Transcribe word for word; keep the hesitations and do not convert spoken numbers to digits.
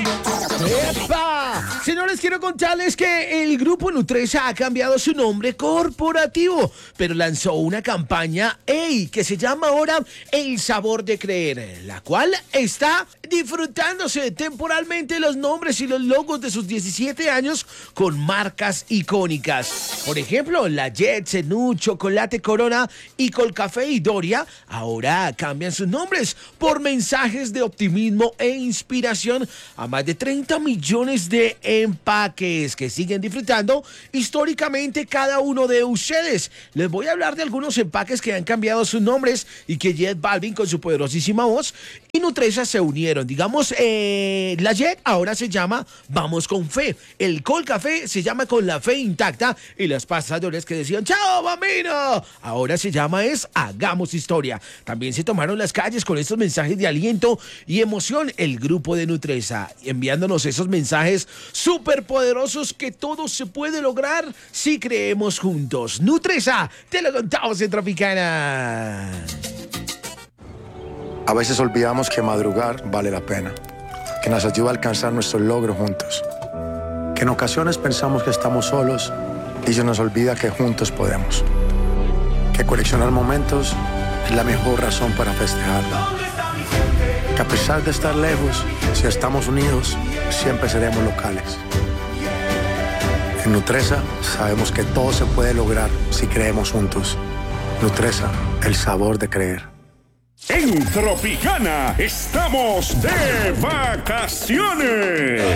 ¡Epa! Señores, quiero contarles que el grupo Nutresa ha cambiado su nombre corporativo, pero lanzó una campaña ey, que se llama ahora El Sabor de Creer, la cual está disfrutándose temporalmente los nombres y los logos de sus diecisiete años con marcas icónicas. Por ejemplo, la Jet, Zenú, Chocolate Corona y Colcafé y Doria ahora cambian sus nombres por mensajes de optimismo e inspiración a más de treinta millones de empaques que siguen disfrutando históricamente cada uno de ustedes. Les voy a hablar de algunos empaques que han cambiado sus nombres y que Jet Balvin con su poderosísima voz y Nutresa se unieron. Digamos, eh, la Jet ahora se llama Vamos con Fe, el Colcafé se llama Con la Fe Intacta y las pasadores que decían ¡Chao, bambino! Ahora se llama es Hagamos Historia. También se tomaron las calles con estos mensajes de aliento y emoción el grupo de Nutresa, enviándonos esos mensajes súper poderosos que todo se puede lograr si creemos juntos. Nutresa, te lo contamos en Tropicana. A veces olvidamos que madrugar vale la pena, que nos ayuda a alcanzar nuestros logros juntos, que en ocasiones pensamos que estamos solos y se nos olvida que juntos podemos, que coleccionar momentos es la mejor razón para festejarlo, que a pesar de estar lejos, si estamos unidos, siempre seremos locales. En Nutresa sabemos que todo se puede lograr si creemos juntos. Nutresa, el sabor de creer. En Tropicana estamos de vacaciones.